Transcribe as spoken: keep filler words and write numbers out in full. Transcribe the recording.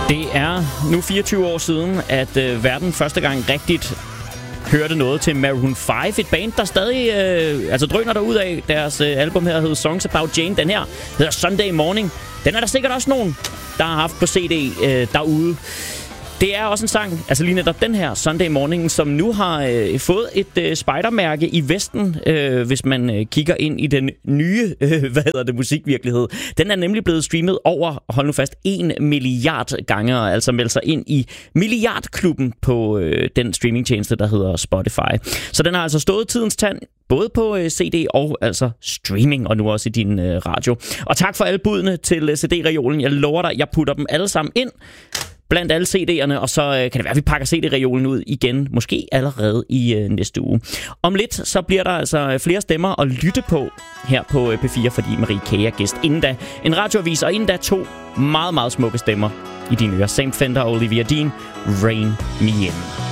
Det er nu fireogtyve år siden, at øh, verden første gang rigtigt hørte noget til Maroon fem. Et band, der stadig øh, altså drøner derud af. Deres øh, album her hedder Songs About Jane. Den her hedder Sunday Morning. Den er der sikkert også nogen, der har haft på C D øh, derude. Det er også en sang, altså lige netop den her, Sunday Morning, som nu har øh, fået et øh, spejdermærke i Vesten, øh, hvis man øh, kigger ind i den nye, øh, hvad hedder det, musikvirkelighed. Den er nemlig blevet streamet over, hold nu fast, en milliard gange, og altså meldt sig ind i milliardklubben på øh, den streamingtjeneste, der hedder Spotify. Så den har altså stået tidens tand, både på øh, C D og altså streaming, og nu også i din øh, radio. Og tak for alle budene til øh, C D-reolen. Jeg lover dig, jeg putter dem alle sammen ind blandt alle C D'erne, og så øh, kan det være, at vi pakker C D-reolen ud igen, måske allerede i øh, næste uge. Om lidt, så bliver der altså flere stemmer at lytte på her på øh, P fire, fordi Marie K. er gæst. Inden da en radioavis, og inden da to meget, meget smukke stemmer i dine ører. Sam Fender og Olivia Dean, Rain Me In.